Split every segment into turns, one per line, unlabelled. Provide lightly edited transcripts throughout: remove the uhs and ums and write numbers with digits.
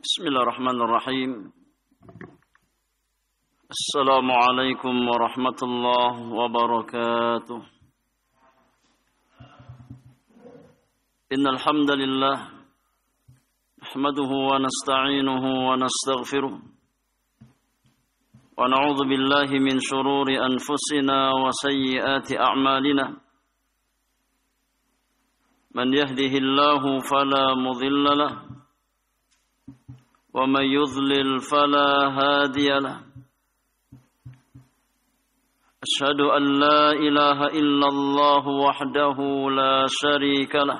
Bismillahirrahmanirrahim. Assalamualaikum warahmatullahi wabarakatuh. Innal hamdalillah nahmaduhu wa nasta'inuhu wa nastaghfiruh wa na'udzu billahi min shururi anfusina wa sayyiati a'malina. Man yahdihillahu fala mudilla lahu ومن يضلل فلا هادي له أشهد أن لا إله إلا الله وحده لا شريك له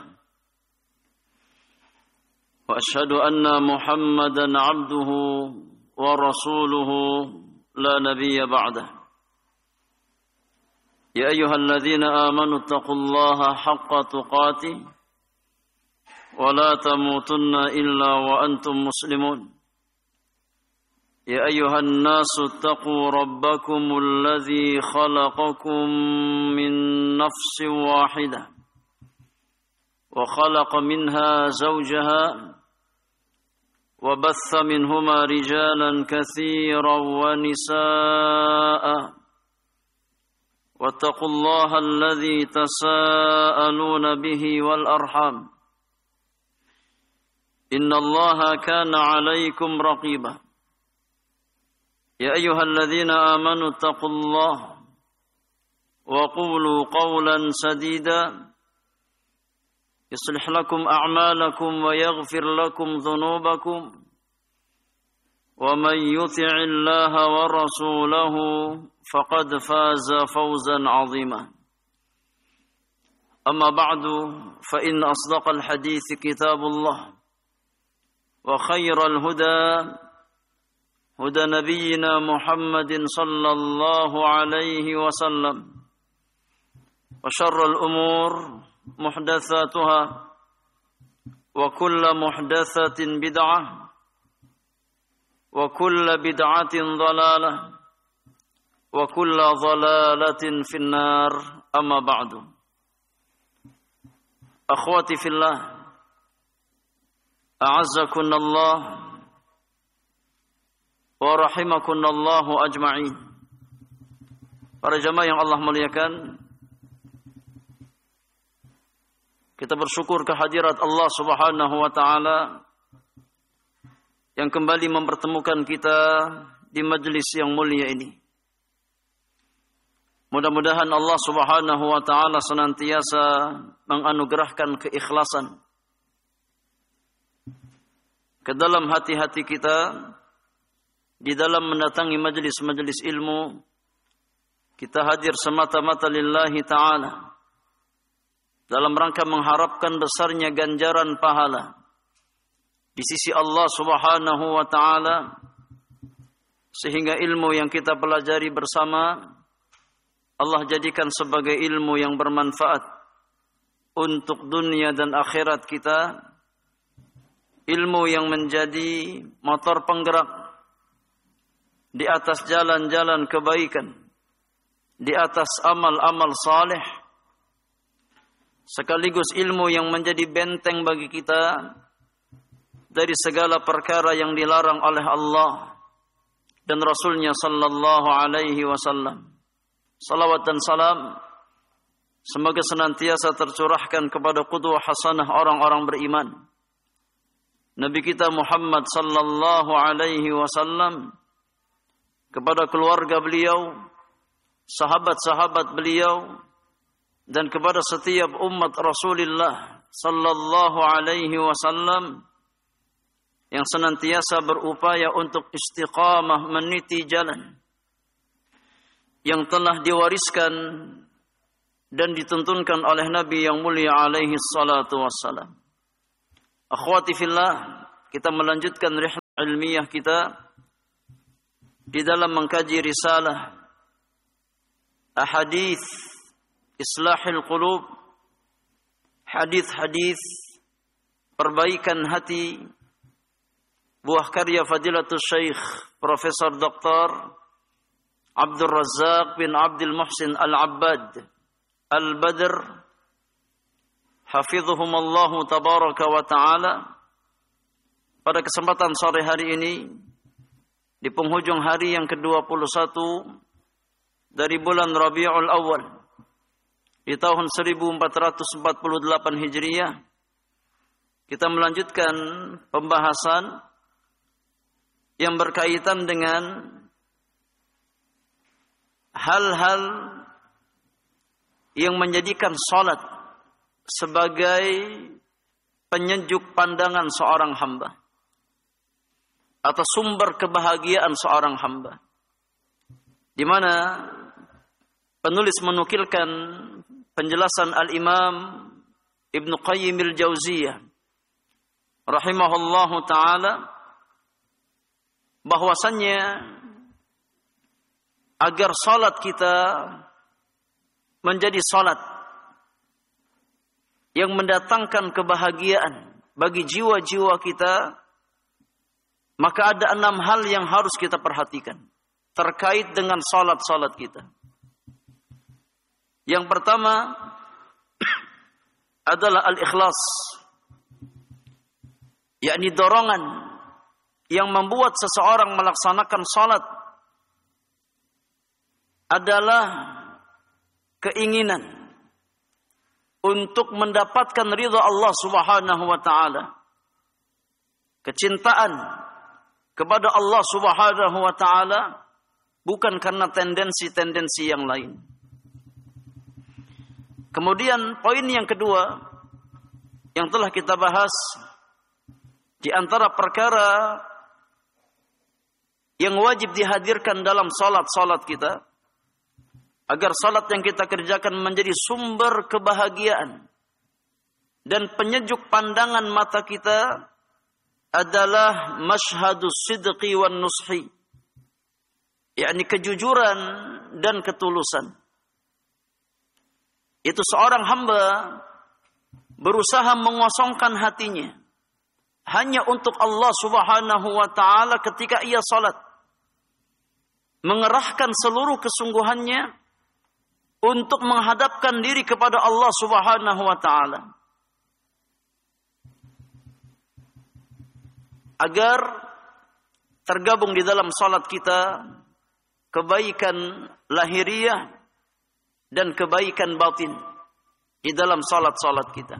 وأشهد أن محمدا عبده ورسوله لا نبي بعده يا أيها الذين آمنوا اتقوا الله حق تقاته ولا تموتن إلا وأنتم مسلمون يا أيها الناس اتقوا ربكم الذي خلقكم من نفس واحدة وخلق منها زوجها وبث منهما رجالا كثيرا ونساء واتقوا الله الذي تساءلون به والأرحام إن الله كان عليكم رقيبا يا أيها الذين آمنوا اتقوا الله وقولوا قولا سديدا يصلح لكم أعمالكم ويغفر لكم ذنوبكم ومن يطع الله ورسوله فقد فاز فوزا عظيما أما بعد فإن أصدق الحديث كتاب الله وخير الهدى هدى نبينا محمد صلى الله عليه وسلم وشر الأمور محدثاتها وكل محدثة بدعة وكل بدعة ضلالة وكل ضلالة في النار أما بعد أخواتي في الله أعزكن الله ورحمكن الله أجمعين. Para jamaah yang Allah muliakan, kita bersyukur kehadirat Allah Subhanahu wa taala yang kembali mempertemukan kita di majelis yang mulia ini. Mudah-mudahan Allah Subhanahu wa taala senantiasa menganugerahkan keikhlasan ke dalam hati-hati kita di dalam mendatangi majelis-majelis ilmu. Kita hadir semata-mata lillahi ta'ala dalam rangka mengharapkan besarnya ganjaran pahala di sisi Allah Subhanahu wa ta'ala, sehingga ilmu yang kita pelajari bersama Allah jadikan sebagai ilmu yang bermanfaat untuk dunia dan akhirat kita, ilmu yang menjadi motor penggerak di atas jalan-jalan kebaikan, di atas amal-amal saleh, sekaligus ilmu yang menjadi benteng bagi kita dari segala perkara yang dilarang oleh Allah dan Rasulnya sallallahu alaihi wasallam. Salawat dan salam semoga senantiasa tercurahkan kepada qudwah hasanah orang-orang beriman, Nabi kita Muhammad sallallahu alaihi wasallam, kepada keluarga beliau, sahabat-sahabat beliau, dan kepada setiap umat Rasulullah sallallahu alaihi wasallam yang senantiasa berupaya untuk istiqamah meniti jalan yang telah diwariskan dan dituntunkan oleh Nabi yang mulia alaihi salatu wassalam. Akhwati fillah, kita melanjutkan rihlah ilmiah kita di dalam mengkaji risalah ahadits islahil qulub, hadis-hadis perbaikan hati, buah karya Fadilatul Syekh Profesor Dr. Abdul Razak bin Abdul Muhsin Al-Abbad Al-Badr hafidhuhumallahu tabaraka wa ta'ala, pada kesempatan sore hari ini di penghujung hari yang ke-21 dari bulan Rabiul Awal di tahun 1448 Hijriah, kita melanjutkan pembahasan yang berkaitan dengan hal-hal yang menjadikan salat sebagai penyejuk pandangan seorang hamba atau sumber kebahagiaan seorang hamba, di mana penulis menukilkan penjelasan Al-Imam Ibn Qayyim Al-Jauziyah rahimahullahu ta'ala, bahwasannya agar salat kita menjadi salat yang mendatangkan kebahagiaan bagi jiwa-jiwa kita, maka ada 6 hal yang harus kita perhatikan terkait dengan salat-salat kita. Yang pertama adalah al-ikhlas, yakni dorongan yang membuat seseorang melaksanakan salat adalah keinginan untuk mendapatkan ridha Allah Subhanahu wa taala, kecintaan kepada Allah Subhanahu wa taala, bukan karena tendensi-tendensi yang lain. Kemudian poin yang kedua yang telah kita bahas, di antara perkara yang wajib dihadirkan dalam salat-salat kita agar salat yang kita kerjakan menjadi sumber kebahagiaan dan penyejuk pandangan mata kita, adalah masyhadus sidqi wan nushi, yakni kejujuran dan ketulusan. Itu seorang hamba berusaha mengosongkan hatinya hanya untuk Allah Subhanahu wa taala ketika ia salat, mengerahkan seluruh kesungguhannya untuk menghadapkan diri kepada Allah Subhanahu wa taala, agar tergabung di dalam salat kita kebaikan lahiriah dan kebaikan batin di dalam salat-salat kita.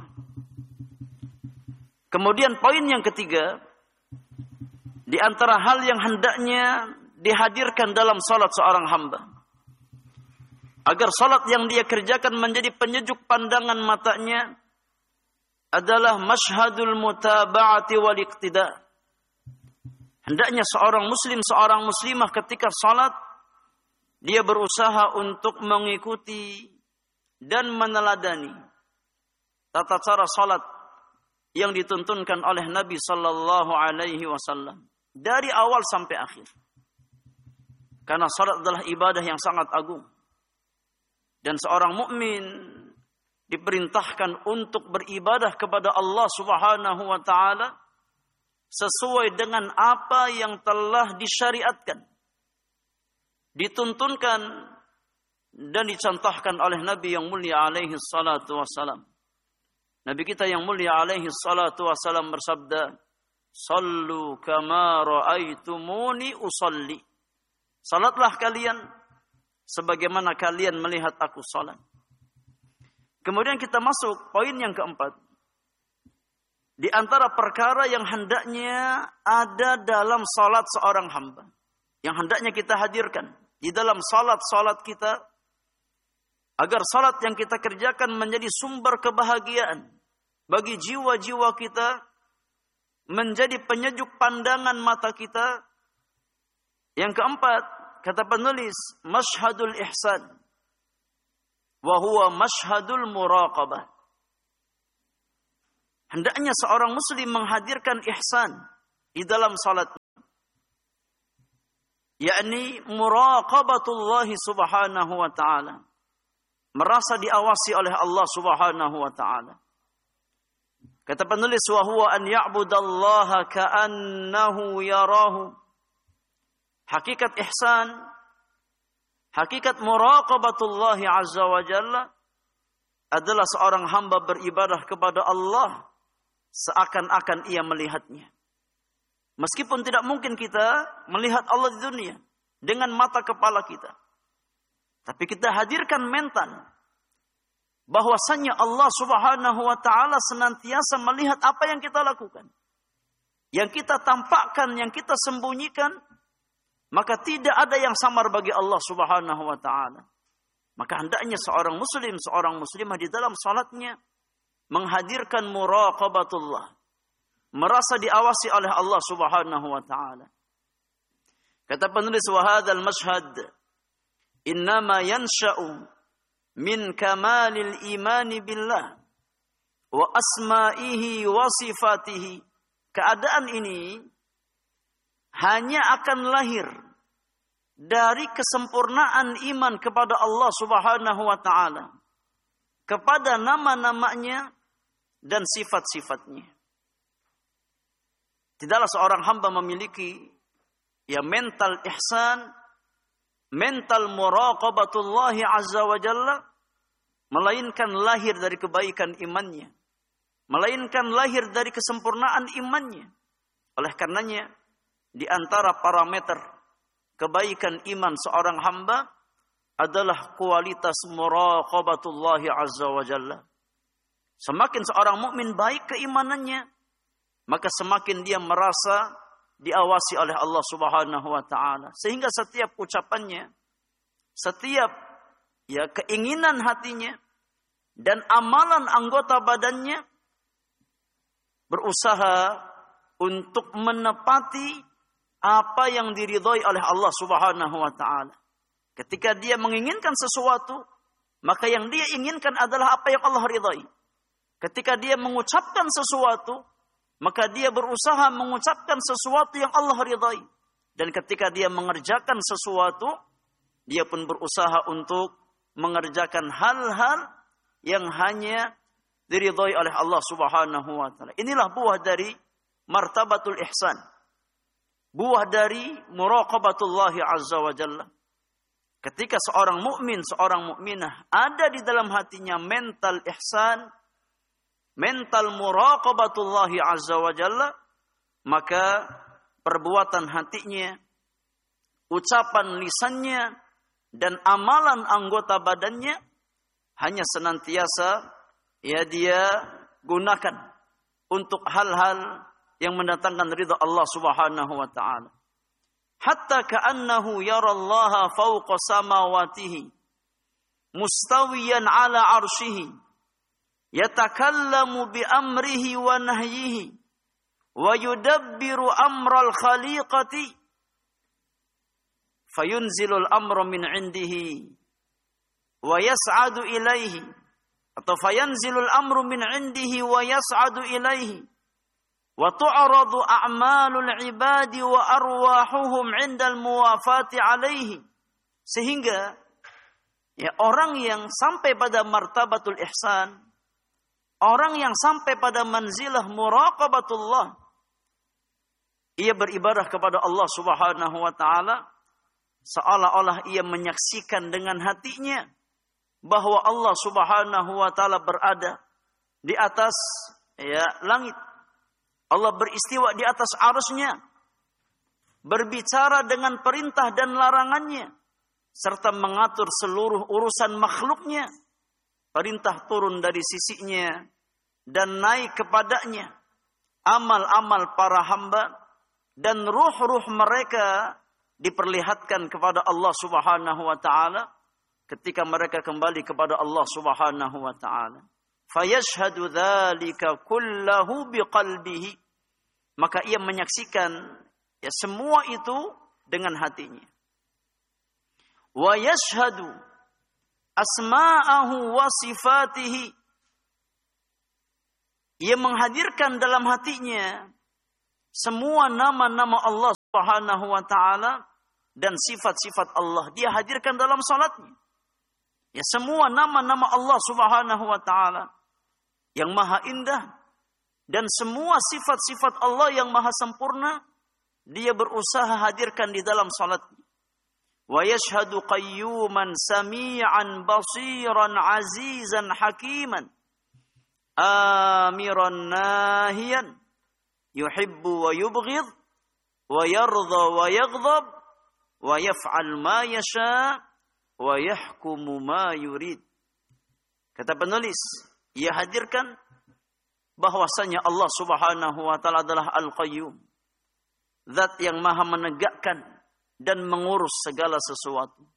Kemudian poin yang ketiga, di antara hal yang hendaknya dihadirkan dalam salat seorang hamba agar salat yang dia kerjakan menjadi penyejuk pandangan matanya adalah masyhadul mutaba'ati wal iqtida'. Hendaknya seorang muslim, seorang muslimah ketika salat, dia berusaha untuk mengikuti dan meneladani tata cara salat yang dituntunkan oleh Nabi sallallahu alaihi wasallam dari awal sampai akhir. Karena salat adalah ibadah yang sangat agung. Dan seorang mukmin diperintahkan untuk beribadah kepada Allah Subhanahu wa taala sesuai dengan apa yang telah disyariatkan, dituntunkan dan dicontohkan oleh Nabi yang mulia alaihi salatu wassalam. Nabi kita yang mulia alaihi salatu wassalam bersabda, "Sallu kama ra'aitumuni usalli." Salatlah kalian sebagaimana kalian melihat aku salat. Kemudian kita masuk poin yang keempat. Di antara perkara yang hendaknya ada dalam salat seorang hamba, yang hendaknya kita hadirkan di dalam salat-salat kita, agar salat yang kita kerjakan menjadi sumber kebahagiaan bagi jiwa-jiwa kita, menjadi penyejuk pandangan mata kita. Yang keempat, kata penulis, masyhadul ihsan, wa huwa masyhadul muraqabah. Hendaknya seorang muslim menghadirkan ihsan di dalam salat, yakni muraqabatullah subhanahu wa ta'ala, merasa diawasi oleh Allah subhanahu wa ta'ala. Kata penulis, wa huwa an ya'budallaha ka'annahu yarahu. Hakikat ihsan, hakikat muraqabatullah azza wa jalla adalah seorang hamba beribadah kepada Allah seakan-akan ia melihatnya. Meskipun tidak mungkin kita melihat Allah di dunia dengan mata kepala kita. Tapi kita hadirkan mental bahwasanya Allah Subhanahu wa taala senantiasa melihat apa yang kita lakukan. Yang kita tampakkan, yang kita sembunyikan, maka tidak ada yang samar bagi Allah Subhanahu wa taala. Maka hendaknya seorang muslim, seorang muslimah di dalam salatnya menghadirkan muraqabatullah, merasa diawasi oleh Allah Subhanahu wa taala. Kata penulis, wa hadzal mashhad innama yansha'u min kamalil imani billah wa asma'ihi wa sifatihi. Keadaan ini hanya akan lahir dari kesempurnaan iman kepada Allah Subhanahu wa taala, kepada nama-namanya dan sifat-sifatnya. Tidaklah seorang hamba memiliki mental ihsan, mental muraqabatullahi azza wa jalla, melainkan lahir dari kebaikan imannya, melainkan lahir dari kesempurnaan imannya. Oleh karenanya, di antara parameter kebaikan iman seorang hamba adalah kualitas muraqabatullahi azza wa jalla. Semakin seorang mukmin baik keimanannya, maka semakin dia merasa diawasi oleh Allah Subhanahu wa taala, sehingga setiap ucapannya, setiap keinginan hatinya dan amalan anggota badannya berusaha untuk menepati apa yang diridhai oleh Allah Subhanahu wa taala. Ketika dia menginginkan sesuatu, maka yang dia inginkan adalah apa yang Allah ridhai. Ketika dia mengucapkan sesuatu, maka dia berusaha mengucapkan sesuatu yang Allah ridhai. Dan ketika dia mengerjakan sesuatu, dia pun berusaha untuk mengerjakan hal-hal yang hanya diridhai oleh Allah Subhanahu wa taala. Inilah buah dari martabatul ihsan. Buah dari muraqabatullahi azza wa jalla. Ketika seorang mukmin, seorang mukminah ada di dalam hatinya mental ihsan, mental muraqabatullahi azza wa jalla, maka perbuatan hatinya, ucapan lisannya, dan amalan anggota badannya hanya senantiasa dia gunakan untuk hal-hal yang mendatangkan ridha Allah Subhanahu wa taala. Hatta ka'annahu yarallaha fawqa samawatihi mustawiyan ala arshihi yatakallamu bi amrihi wa nahyihi wa yudabbiru amral khaliqati fayunzilul amra min indihi wa yas'adu ilaihi, atau fayanzilul amru min indihi wa yas'adu ilaihi wa tu'radu a'malul ibadi wa arwahuhum 'indal muwafati alaihi. Sehingga orang yang sampai pada martabatul ihsan, orang yang sampai pada manzilah muraqabatullah, ia beribadah kepada Allah Subhanahu wa taala seolah-olah ia menyaksikan dengan hatinya bahwa Allah Subhanahu wa taala berada di atas langit. Allah beristiwa di atas arsy-Nya, berbicara dengan perintah dan larangannya, serta mengatur seluruh urusan makhluknya. Perintah turun dari sisinya dan naik kepadanya. Amal-amal para hamba dan ruh-ruh mereka diperlihatkan kepada Allah Subhanahu wa taala ketika mereka kembali kepada Allah Subhanahu wa taala. Fayashhadu dzalika kullahu biqalbihi, maka ia menyaksikan semua itu dengan hatinya. Wa yashhadu asma'ahu wa sifatihi, ia menghadirkan dalam hatinya semua nama-nama Allah Subhanahu wa taala dan sifat-sifat Allah. Dia hadirkan dalam salatnya. Semua nama-nama Allah Subhanahu wa taala yang maha indah dan semua sifat-sifat Allah yang maha sempurna, dia berusaha hadirkan di dalam salatnya. Wa yashhadu qayyuman sami'an basiran azizan hakiman amiran nahiyan yuhibbu wa yubghid wa yardha wa yaghdab wa yaf'al ma yasha wa yahkumu ma yurid. Kata penulis, ia hadirkan bahwasanya Allah Subhanahu wa taala adalah Al-Qayyum, zat yang maha menegakkan dan mengurus segala sesuatu.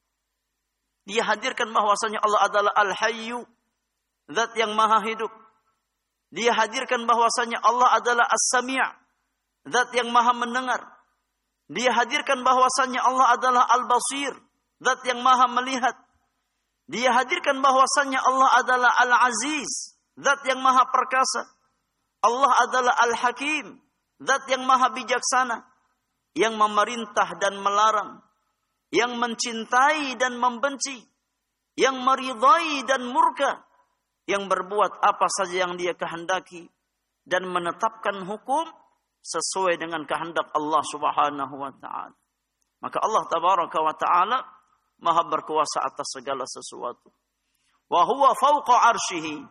Dia hadirkan bahwasanya Allah adalah Al-Hayyu, zat yang maha hidup. Dia hadirkan bahwasanya Allah adalah As-Sami', zat yang maha mendengar. Dia hadirkan bahwasanya Allah adalah Al-Basir, zat yang maha melihat. Dia hadirkan bahwasanya Allah adalah Al-Aziz, zat yang maha perkasa. Allah adalah Al-Hakim, zat yang maha bijaksana, yang memerintah dan melarang, yang mencintai dan membenci, yang meridai dan murka, yang berbuat apa saja yang dia kehendaki dan menetapkan hukum sesuai dengan kehendak Allah Subhanahu wa taala. Maka Allah tabaraka wa taala maha berkuasa atas segala sesuatu. Wa huwa fawqa arsyihi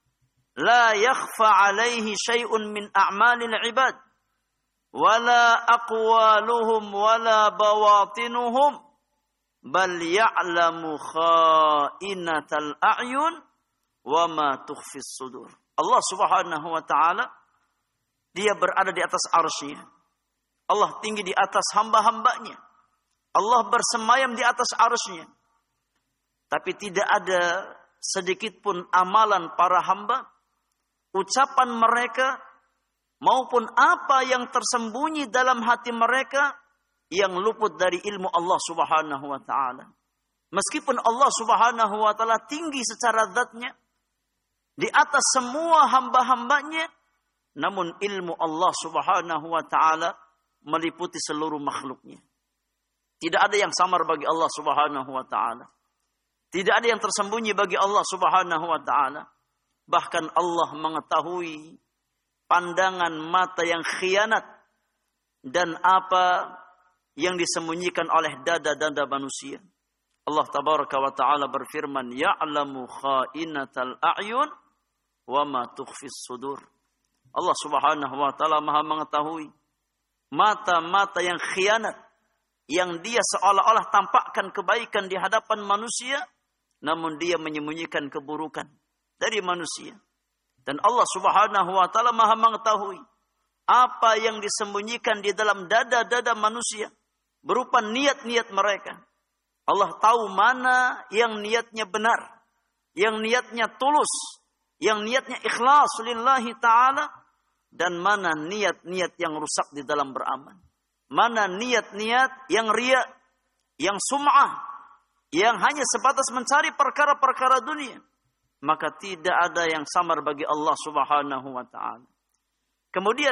la yakhfa alaihi syai'un min a'malil ibad wala aqwaluhum wala bawatinuhum bal ya'lamu kha'inatal a'yun wa ma tukhfis sudur. Allah Subhanahu wa taala dia berada di atas arsy-Nya. Allah tinggi di atas hamba-hambanya. Allah bersemayam di atas arsy-Nya. Tapi tidak ada sedikit pun amalan para hamba, ucapan mereka maupun apa yang tersembunyi dalam hati mereka yang luput dari ilmu Allah Subhanahu wa taala. Meskipun Allah Subhanahu wa taala tinggi secara zatnya di atas semua hamba-hambanya, namun ilmu Allah Subhanahu wa taala meliputi seluruh makhluknya. Tidak ada yang samar bagi Allah Subhanahu wa taala. Tidak ada yang tersembunyi bagi Allah Subhanahu wa taala. Bahkan Allah mengetahui pandangan mata yang khianat dan apa yang disembunyikan oleh dada-dada manusia. Allah tabaraka wa taala berfirman, ya'lamu kha'inatal a'yun wa ma tukhfis sudur. Allah Subhanahu wa taala maha mengetahui mata-mata yang khianat, yang dia seolah-olah tampakkan kebaikan di hadapan manusia, namun dia menyembunyikan keburukan dari manusia. Dan Allah Subhanahu wa taala maha mengetahui apa yang disembunyikan di dalam dada-dada manusia berupa niat-niat mereka. Allah tahu mana yang niatnya benar, yang niatnya tulus, yang niatnya ikhlas lillahi ta'ala, dan mana niat-niat yang rusak di dalam beramal. Mana niat-niat yang riya, yang sum'ah, yang hanya sebatas mencari perkara-perkara dunia. Maka tidak ada yang samar bagi Allah Subhanahu wa ta'ala. Kemudian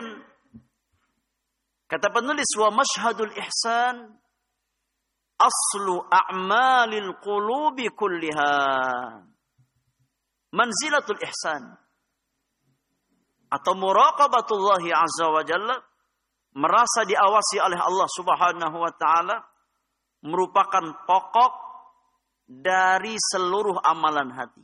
kata penulis, wa masyhadul ihsan aslu a'malil qulubi kulliha. Manzilatul ihsan atau muraqabatullahi azza wa jalla, merasa diawasi oleh Allah Subhanahu wa taala, merupakan pokok dari seluruh amalan hati.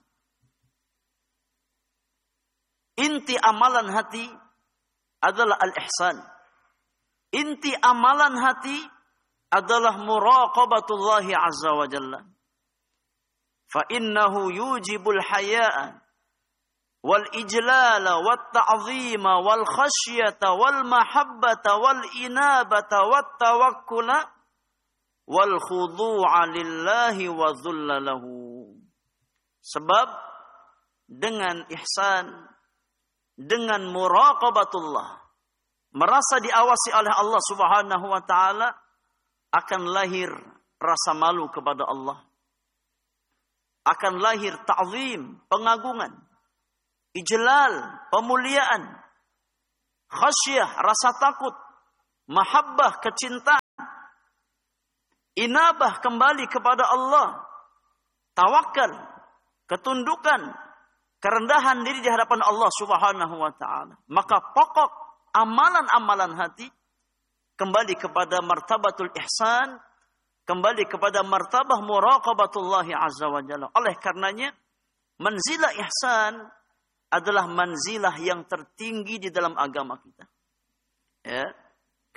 Inti amalan hati adalah al-ihsan. Inti amalan hati adalah muraqabatullahi azza wa jalla. Fa innahu yujibul haya'a wal ijlala wat ta'zima wal khasyata wal mahabbata wal inabata wat tawakkula wal khudu'a lillahi wa dhulla lahu. Sebab dengan ihsan, dengan muraqabatullah, merasa diawasi oleh Allah Subhanahu wa taala, akan lahir rasa malu kepada Allah. Akan lahir ta'zim, pengagungan, ijlal, pemuliaan, khasyah, rasa takut, mahabbah, kecintaan, inabah, kembali kepada Allah, tawakal, ketundukan, kerendahan diri di hadapan Allah Subhanahu wa taala. Maka pokok amalan-amalan hati kembali kepada martabatul ihsan, kembali kepada martabah muraqabatullahi azza wa jalla. Oleh karenanya, manzilah ihsan adalah manzilah yang tertinggi di dalam agama kita. Ya.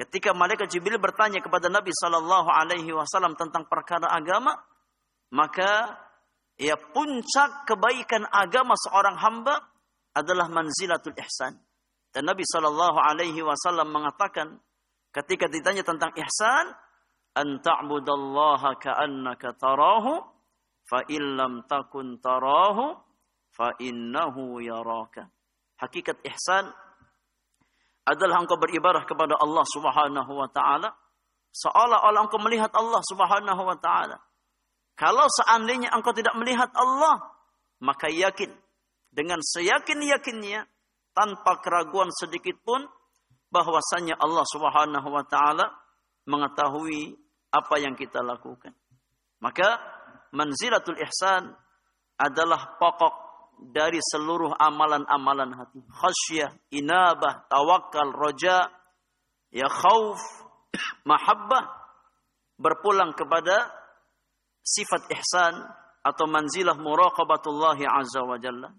Ketika malaikat Jibril bertanya kepada Nabi sallallahu alaihi wasallam tentang perkara agama, maka ya puncak kebaikan agama seorang hamba adalah manzilatul ihsan. Dan Nabi sallallahu alaihi wasallam mengatakan ketika ditanya tentang ihsan, an ta'budallaha ka'annaka tarahu fa illam takun tarahu fa innahu yaraka. Hakikat ihsan adalah engkau beribadah kepada Allah Subhanahu wa taala seolah-olah engkau melihat Allah Subhanahu wa taala. Kalau seandainya engkau tidak melihat Allah, maka yakin dengan seyakin-yakinnya tanpa keraguan sedikit pun bahwasanya Allah Subhanahu wa taala mengetahui apa yang kita lakukan. Maka manzilatul ihsan adalah pokok dari seluruh amalan-amalan hati. Khasyah, inabah, tawakal, roja, ya khauf, mahabbah, berpulang kepada sifat ihsan atau manzilah muraqabatullahi azza wa jalla.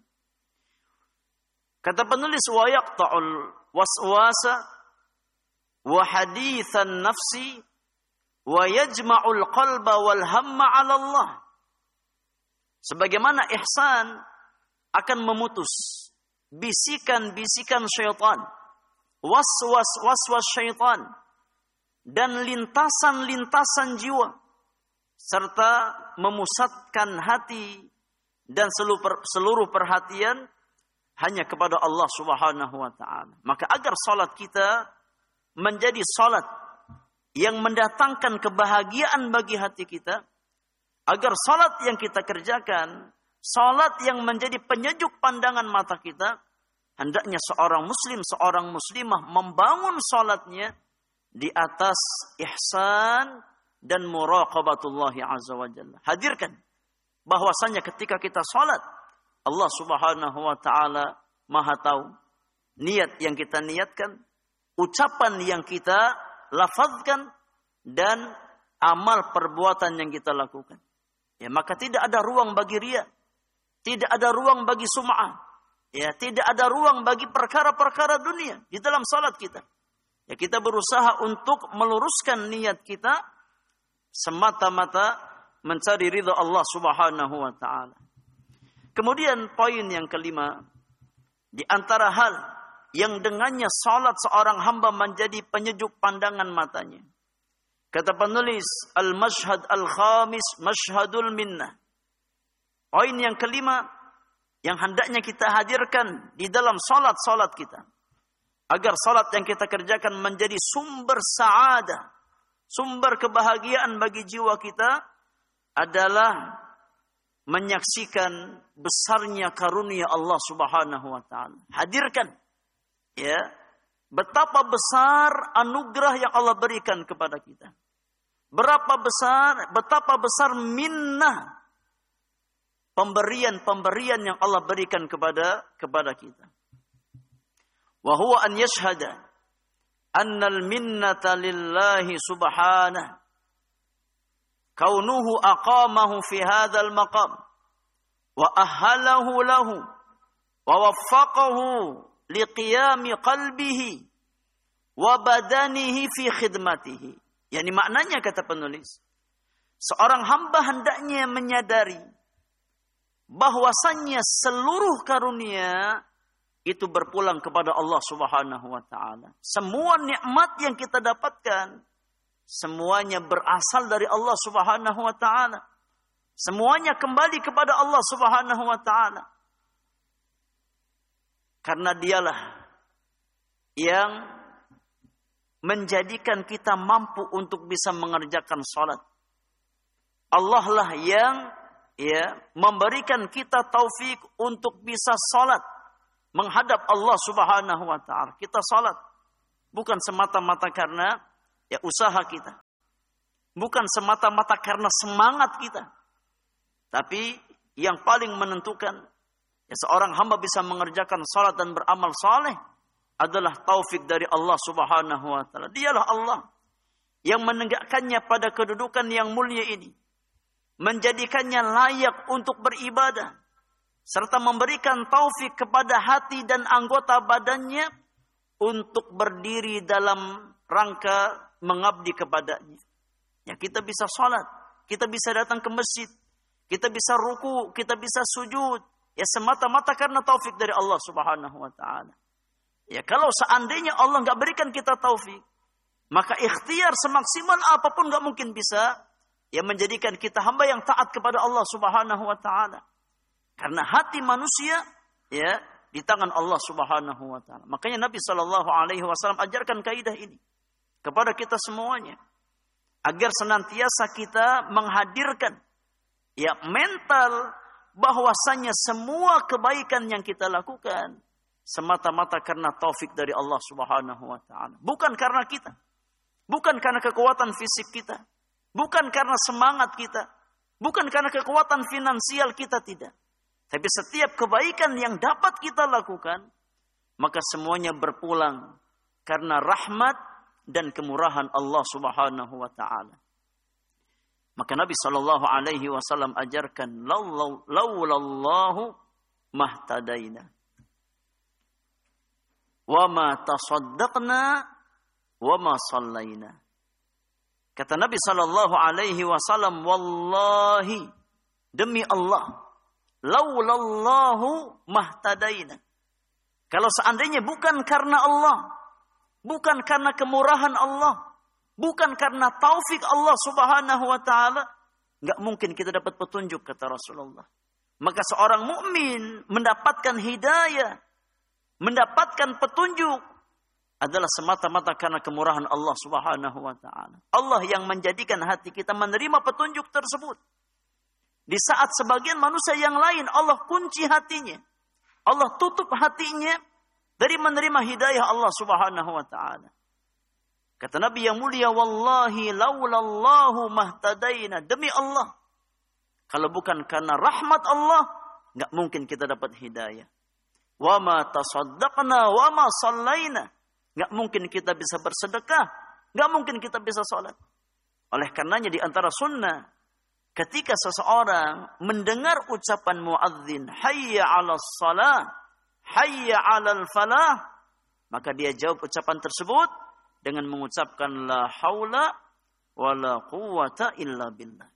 Kata penulis, wa yaqta'ul waswasa wa hadithan nafsi wa yajma'ul qalba wal hamma 'ala Allah. Sebagaimana ihsan akan memutus bisikan-bisikan syaitan, waswas syaitan, dan lintasan-lintasan jiwa, serta memusatkan hati dan seluruh perhatian hanya kepada Allah Subhanahu wa taala. Maka agar salat kita menjadi salat yang mendatangkan kebahagiaan bagi hati kita, agar salat yang kita kerjakan salat yang menjadi penyejuk pandangan mata kita, hendaknya seorang muslim, seorang muslimah membangun salatnya di atas ihsan dan muraqabatullahi azza wa jalla. Hadirkan bahwasanya ketika kita salat, Allah Subhanahu wa taala Maha tahu niat yang kita niatkan, ucapan yang kita lafazkan, dan amal perbuatan yang kita lakukan. Ya, maka tidak ada ruang bagi riya. Tidak ada ruang bagi sum'ah. Ya, tidak ada ruang bagi perkara-perkara dunia di dalam salat kita. Ya, kita berusaha untuk meluruskan niat kita semata-mata mencari ridha Allah Subhanahu wa taala. Kemudian poin yang kelima, di antara hal yang dengannya salat seorang hamba menjadi penyejuk pandangan matanya. Kata penulis, al-mashhad al-khamis mashhadul minnah. Poin yang kelima yang hendaknya kita hadirkan di dalam salat-salat kita, agar salat yang kita kerjakan menjadi sumber sa'adah, sumber kebahagiaan bagi jiwa kita, adalah menyaksikan besarnya karunia Allah Subhanahu wa taala. Hadirkan ya betapa besar anugerah yang Allah berikan kepada kita. Betapa besar minnah, pemberian yang Allah berikan kepada kita. Wa huwa an yashhada annal minnata lillahi subhanahu kaunuhu aqamahu fi hadzal maqam wa ahhalahu lahu wa waffaqahu liqiyami qalbihi wa badanihi fi khidmatihi. Yani maknanya, kata penulis, seorang hamba hendaknya menyadari bahwasannya seluruh karunia itu berpulang kepada Allah Subhanahu wa taala. Semua nikmat yang kita dapatkan semuanya berasal dari Allah Subhanahu wa taala. Semuanya kembali kepada Allah Subhanahu wa taala. Karena dialah yang menjadikan kita mampu untuk bisa mengerjakan salat. Allah lah yang memberikan kita taufik untuk bisa salat menghadap Allah Subhanahu wa taala. Kita salat bukan semata-mata karena usaha kita. Bukan semata-mata karena semangat kita. Tapi yang paling menentukan seorang hamba bisa mengerjakan salat dan beramal saleh adalah taufik dari Allah Subhanahu wa taala. Dialah Allah yang menegakkannya pada kedudukan yang mulia ini, menjadikannya layak untuk beribadah, serta memberikan taufik kepada hati dan anggota badannya untuk berdiri dalam rangka mengabdi kepadanya. Ya, kita bisa salat, kita bisa datang ke masjid, kita bisa ruku, kita bisa sujud, ya semata-mata karena taufik dari Allah Subhanahu wa taala. Ya, kalau seandainya Allah enggak berikan kita taufik, maka ikhtiar semaksimal apapun enggak mungkin bisa ya menjadikan kita hamba yang taat kepada Allah Subhanahu wa taala. Karena hati manusia ya di tangan Allah Subhanahu wa taala. Makanya Nabi sallallahu alaihi wasallam ajarkan kaidah ini kepada kita semuanya agar senantiasa kita menghadirkan ya mental bahwasanya semua kebaikan yang kita lakukan semata-mata karena taufik dari Allah Subhanahu wa taala. Bukan karena kita. Bukan karena kekuatan fisik kita. Bukan karena semangat kita. Bukan karena kekuatan finansial kita, tidak. Tapi setiap kebaikan yang dapat kita lakukan, maka semuanya berpulang karena rahmat dan kemurahan Allah Subhanahu wa taala. Maka Nabi sallallahu alaihi wasallam ajarkan laulallahu mahtadaina wa ma tasaddaqna wa ma sallaina. Kata Nabi sallallahu alaihi wasallam, wallahi, demi Allah, laulallahu mahtadaina. Kalau seandainya bukan karena Allah, bukan karena kemurahan Allah, bukan karena taufik Allah Subhanahu wa taala, enggak mungkin kita dapat petunjuk, kata Rasulullah. Maka seorang mukmin mendapatkan hidayah, mendapatkan petunjuk adalah semata-mata karena kemurahan Allah Subhanahu wa taala. Allah yang menjadikan hati kita menerima petunjuk tersebut. Di saat sebagian manusia yang lain Allah kunci hatinya, Allah tutup hatinya dari menerima hidayah Allah Subhanahu wa taala. Kata Nabi yang mulia, wallahi laulallahu mahtadaina, demi Allah, kalau bukan karena rahmat Allah, enggak mungkin kita dapat hidayah. Wa ma tasaddaqna wa ma sallaina, enggak mungkin kita bisa bersedekah, enggak mungkin kita bisa salat. Oleh karenanya di antara sunnah, ketika seseorang mendengar ucapan muadzin, hayya 'alas shalah, hayya 'alal falah, maka dia jawab ucapan tersebut dengan mengucapkan la haula wala quwwata illa billah.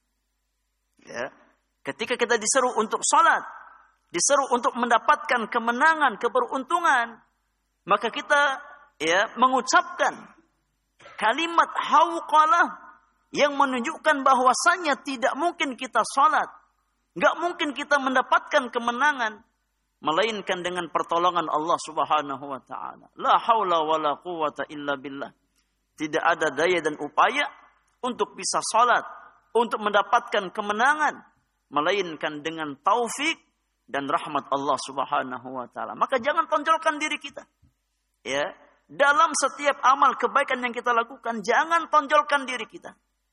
Ya. Ketika kita diseru untuk salat, diseru untuk mendapatkan kemenangan, keberuntungan, maka kita ya mengucapkan kalimat hauqalah yang menunjukkan bahwasannya tidak mungkin kita salat, enggak mungkin kita mendapatkan kemenangan melainkan dengan pertolongan Allah Subhanahu wa taala. La haula wala quwwata illa billah. Tidak ada daya dan upaya untuk bisa salat, untuk mendapatkan kemenangan melainkan dengan taufik dan rahmat Allah Subhanahu wa taala. Maka jangan tonjolkan diri kita. Ya, dalam setiap amal kebaikan yang kita lakukan, jangan tonjolkan diri kita.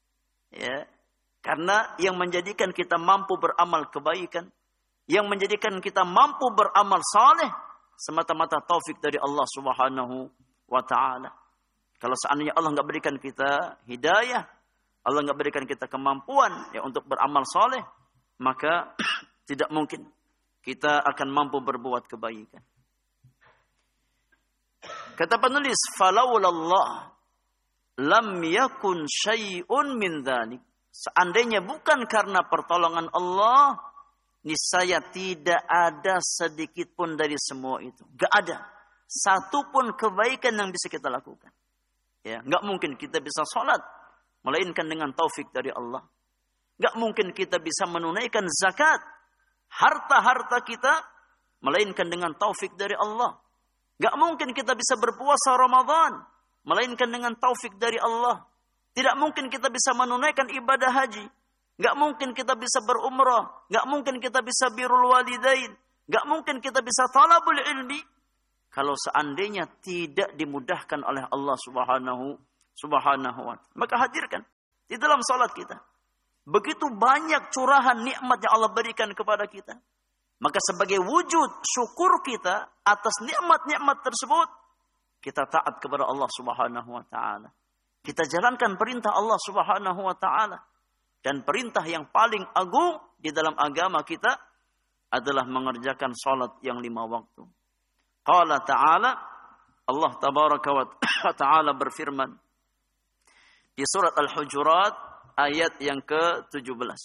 Ya, karena yang menjadikan kita mampu beramal kebaikan, yang menjadikan kita mampu beramal saleh, semata-mata taufik dari Allah Subhanahu wa taala. Kalau seandainya Allah enggak berikan kita hidayah, Allah enggak berikan kita kemampuan ya untuk beramal saleh, maka tidak mungkin kita akan mampu berbuat kebaikan. Kata penulis, falaulallah lam yakun syai'un min dzalik. Seandainya bukan karena pertolongan Allah, niscaya tidak ada sedikit pun dari semua itu. Enggak ada satu pun kebaikan yang bisa kita lakukan. Ya, enggak mungkin kita bisa salat melainkan dengan taufik dari Allah. Enggak mungkin kita bisa menunaikan zakat, harta-harta kita melainkan dengan taufik dari Allah. Enggak mungkin kita bisa berpuasa Ramadan melainkan dengan taufik dari Allah. Tidak mungkin kita bisa menunaikan ibadah haji. Enggak mungkin kita bisa berumrah, enggak mungkin kita bisa birrul walidain, enggak mungkin kita bisa talabul ilmi kalau seandainya tidak dimudahkan oleh Allah Subhanahu wa taala. Maka hadirkan di dalam salat kita. Begitu banyak curahan nikmat yang Allah berikan kepada kita. Maka sebagai wujud syukur kita atas nikmat-nikmat tersebut, kita taat kepada Allah Subhanahu wa taala. Kita jalankan perintah Allah Subhanahu wa taala. Dan perintah yang paling agung di dalam agama kita adalah mengerjakan salat yang 5 waktu. Qala ta'ala, Allah tabaraka wa ta'ala berfirman, di surat Al-Hujurat ayat yang ke-17.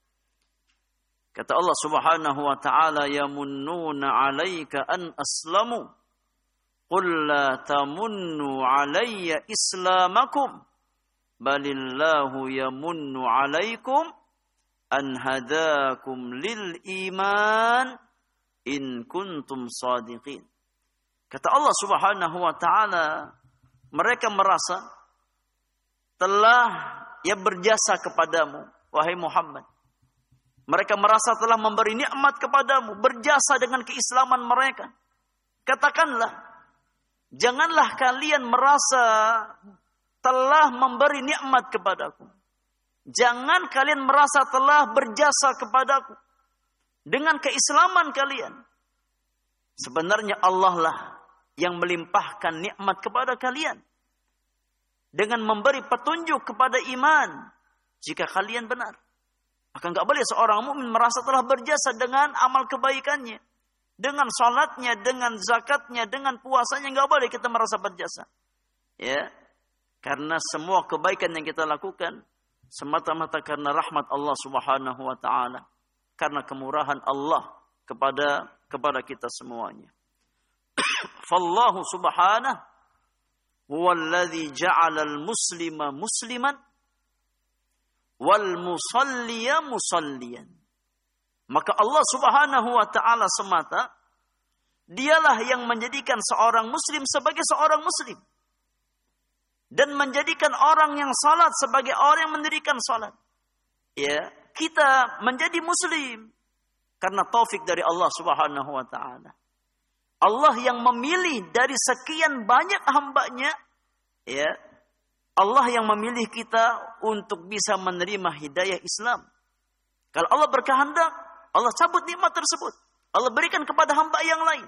Kata Allah Subhanahu wa taala, yamunnuna 'alaika an aslamu qul la tamunnu 'alayya islamakum balillahu yamunnu 'alaikum an hadakum lil iman in kuntum shadiqin. Kata Allah Subhanahu wa taala, mereka merasa telah berjasa kepadamu wahai Muhammad. Mereka merasa telah memberi nikmat kepadamu, berjasa dengan keislaman mereka. Katakanlah, janganlah kalian merasa telah memberi nikmat kepadaku. Jangan kalian merasa telah berjasa kepadaku dengan keislaman kalian. Sebenarnya Allah lah yang melimpahkan nikmat kepada kalian dengan memberi petunjuk kepada iman jika kalian benar. Maka enggak boleh seorang mukmin merasa telah berjasa dengan amal kebaikannya, dengan salatnya, dengan zakatnya, dengan puasanya. Enggak boleh kita merasa berjasa. Ya. Karena semua kebaikan yang kita lakukan semata-mata karena rahmat Allah Subhanahu wa taala, karena kemurahan Allah kepada kita semuanya. Fallahu subhanahu huwallazi ja'alal muslima musliman wal musalliya musalliyan. Maka Allah Subhanahu wa taala semata dialah yang menjadikan seorang muslim sebagai seorang muslim dan menjadikan orang yang salat sebagai orang yang mendirikan salat. Ya, kita menjadi muslim karena taufik dari Allah Subhanahu wa taala. Allah yang memilih dari sekian banyak hamba-Nya, ya, Allah yang memilih kita untuk bisa menerima hidayah Islam. Kalau Allah berkehendak, Allah cabut nikmat tersebut. Allah berikan kepada hamba yang lain.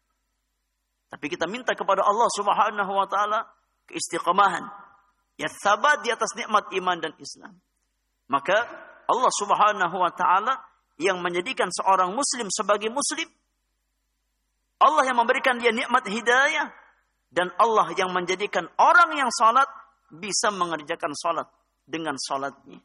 Tapi kita minta kepada Allah Subhanahu wa taala keistiqamahan, ya, sabat di atas nikmat iman dan Islam. Maka Allah Subhanahu wa taala yang menjadikan seorang muslim sebagai muslim, Allah yang memberikan dia nikmat hidayah, dan Allah yang menjadikan orang yang salat bisa mengerjakan salat dengan salatnya.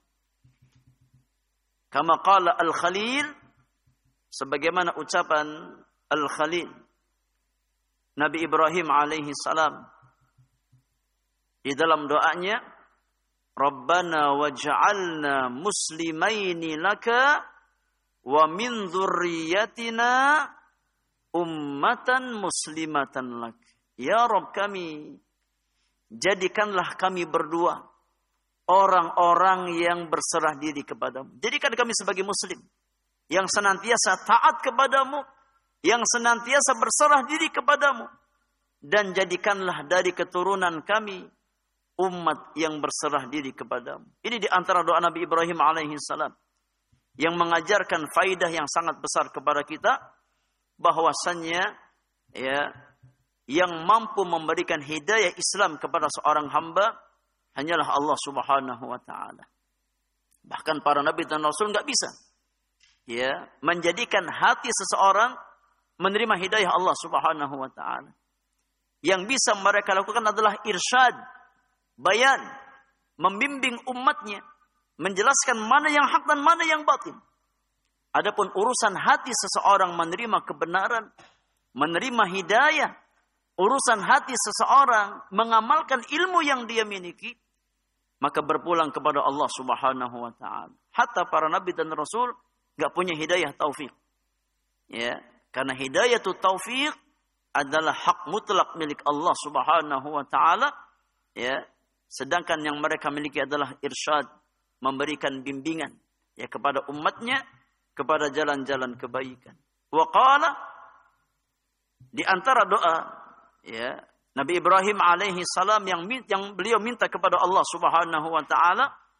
Kama qala Al-Khalil, sebagaimana ucapan Al-Khalil, Nabi Ibrahim alaihi salam di dalam doanya, Rabbana waj'alna muslimaini laka wa min dzurriyyatina ummatan muslimatan lak. Ya Rabb kami, jadikanlah kami berdua orang-orang yang berserah diri kepadamu. Jadikan kami sebagai muslim yang senantiasa taat kepadamu, yang senantiasa berserah diri kepadamu, dan jadikanlah dari keturunan kami umat yang berserah diri kepadamu. Ini di antara doa Nabi Ibrahim alaihi salam yang mengajarkan faidah yang sangat besar kepada kita, bahwasannya ya, yang mampu memberikan hidayah Islam kepada seorang hamba hanyalah Allah Subhanahu wa taala. Bahkan para nabi dan rasul enggak bisa ya menjadikan hati seseorang menerima hidayah Allah Subhanahu wa taala. Yang bisa mereka lakukan adalah irsyad, bayan, membimbing umatnya, menjelaskan mana yang hak dan mana yang batin. Adapun urusan hati seseorang menerima kebenaran, menerima hidayah, urusan hati seseorang mengamalkan ilmu yang dia miliki, maka berpulang kepada Allah Subhanahu wa taala. Hatta para nabi dan rasul enggak punya hidayah taufik. Ya, karena hidayah taufik adalah hak mutlak milik Allah Subhanahu wa taala, ya. Sedangkan yang mereka miliki adalah irsyad, memberikan bimbingan ya kepada umatnya kepada jalan-jalan kebaikan. Wa qala, di antara doa ya Nabi Ibrahim alaihi salam yang beliau minta kepada Allah Subhanahu wa taala,